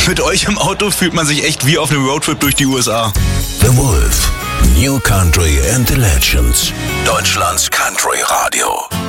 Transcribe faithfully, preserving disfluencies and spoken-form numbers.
Mit euch im Auto fühlt man sich echt wie auf einem Roadtrip durch die U S A. The Wolf, New Country and the Legends. Deutschlands Country Radio.